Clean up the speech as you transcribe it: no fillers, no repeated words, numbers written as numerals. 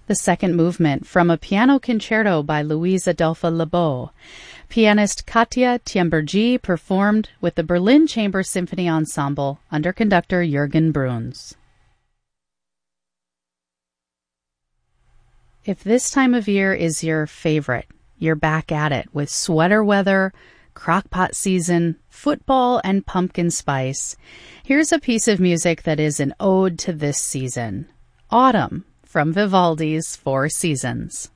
The second movement from a piano concerto by Louise Adolphe Lebeau. Pianist Katja Tiembergi performed with the Berlin Chamber Symphony Ensemble under conductor Jürgen Bruns. If this time of year is your favorite, you're back at it with sweater weather, crockpot season, football, and pumpkin spice. Here's a piece of music that is an ode to this season. Autumn from Vivaldi's Four Seasons.